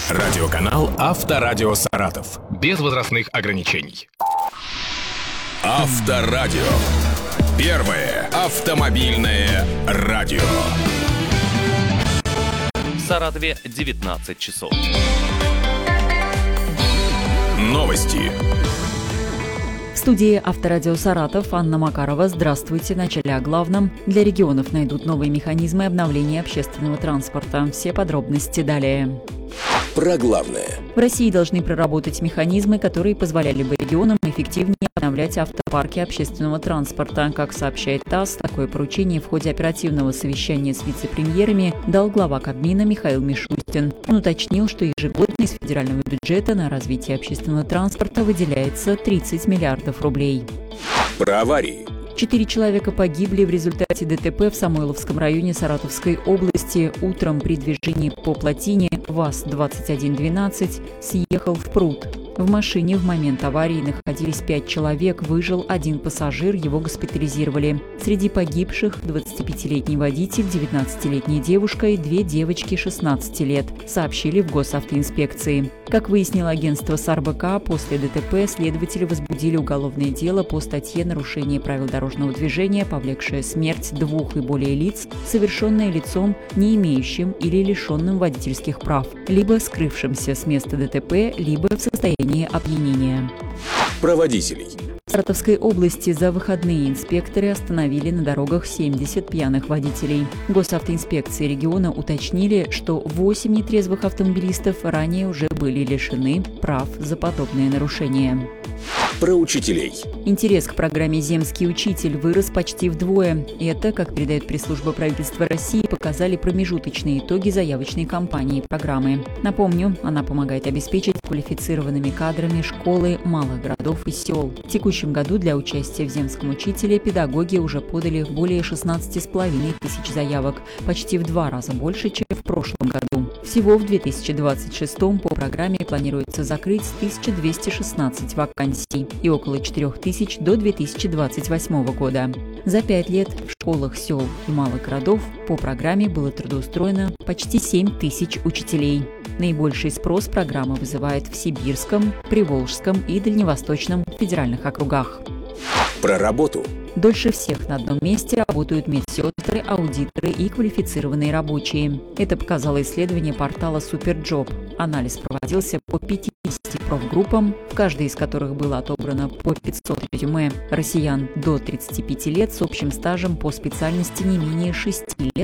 Радиоканал «Авторадио Саратов». Без возрастных ограничений. Авторадио. Первое автомобильное радио. В Саратове 19 часов. Новости. В студии «Авторадио Саратов» Анна Макарова. Здравствуйте. В начале о главном. Для регионов найдут новые механизмы обновления общественного транспорта. Все подробности далее. Про главное. В России должны проработать механизмы, которые позволяли бы регионам эффективнее обновлять автопарки общественного транспорта. Как сообщает ТАСС, такое поручение в ходе оперативного совещания с вице-премьерами дал глава Кабмина Михаил Мишустин. Он уточнил, что ежегодно из федерального бюджета на развитие общественного транспорта выделяется 30 миллиардов рублей. Про аварии. 4 человека погибли в результате ДТП в Самойловском районе Саратовской области. Утром при движении по плотине ВАЗ-2112 съехал в пруд. В машине в момент аварии находились 5 человек, выжил один пассажир, его госпитализировали. Среди погибших 25-летний водитель, 19-летняя девушка и 2 девочки 16 лет, сообщили в госавтоинспекции. Как выяснило агентство САРБК, после ДТП следователи возбудили уголовное дело по статье «Нарушение правил дорожного движения, повлекшее смерть 2 и более лиц, совершенное лицом, не имеющим или лишенным водительских прав, либо скрывшимся с места ДТП, либо в состоянии опьянения». Про водителей. В Саратовской области за выходные инспекторы остановили на дорогах 70 пьяных водителей. Госавтоинспекции региона уточнили, что 8 нетрезвых автомобилистов ранее уже были лишены прав за подобные нарушения. Про учителей. Интерес к программе «Земский учитель» вырос почти вдвое. Это, как передает пресс-служба правительства России, показали промежуточные итоги заявочной кампании программы. Напомню, она помогает обеспечить квалифицированными кадрами школы малых городов и сел. В текущем году для участия в «Земском учителе» педагоги уже подали более 16,5 тысяч заявок, почти в 2 раза больше, чем в прошлом году. Всего в 2026 по программе планируется закрыть 1216 вакансий и около 4000 до 2028 года. За 5 лет в школах сел и малых городов по программе было трудоустроено почти 7 тысяч учителей. Наибольший спрос программа вызывает в Сибирском, Приволжском и Дальневосточном федеральных округах. Про работу. Дольше всех на одном месте работают медсестры, аудиторы и квалифицированные рабочие. Это показало исследование портала Суперджоп. Анализ проводился по 50 профгруппам, в каждой из которых было отобрано по 500 резюме россиян до 35 лет с общим стажем по специальности не менее 6 лет